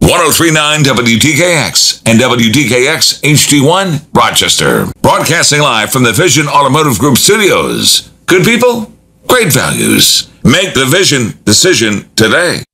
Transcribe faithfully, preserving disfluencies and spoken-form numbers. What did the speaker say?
oh three point nine W T K X and W T K X H D one, Rochester. Broadcasting live from the Vision Automotive Group studios. Good people, great values. Make the Vision decision today.